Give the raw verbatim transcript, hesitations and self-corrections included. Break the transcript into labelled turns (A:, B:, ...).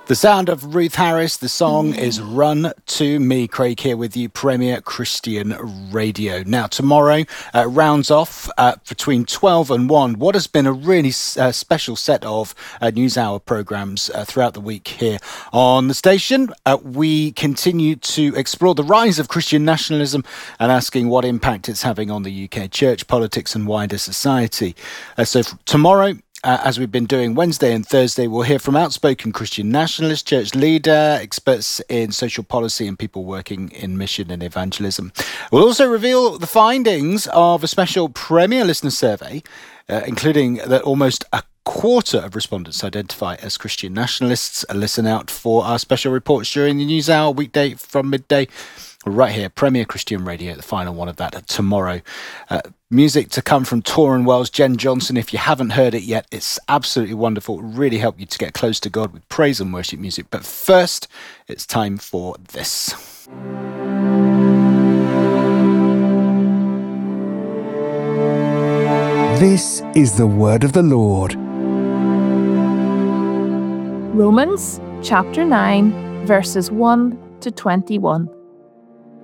A: The sound of Ruth Harris. The song is Run to Me. Craig here with you, Premier Christian Radio. Now, tomorrow uh, rounds off uh, between twelve and one what has been a really uh, special set of uh, News Hour programmes uh, throughout the week here on the station. Uh, we continue to explore the rise of Christian nationalism and asking what impact it's having on the U K church, politics and wider society. Uh, so f- tomorrow, Uh, as we've been doing Wednesday and Thursday, we'll hear from outspoken Christian nationalist, church leader, experts in social policy and people working in mission and evangelism. We'll also reveal the findings of a special Premier listener survey, uh, including that almost a quarter of respondents identify as Christian nationalists. Listen out for our special reports during the News Hour, weekday from midday, right here, Premier Christian Radio, the final one of that tomorrow. Uh, music to come from Torrin Wells, Jen Johnson. If you haven't heard it yet, it's absolutely wonderful. It really help you to get close to God with praise and worship music. But first, it's time for this.
B: This is the word of the Lord.
C: Romans chapter nine, verses one to twenty-one.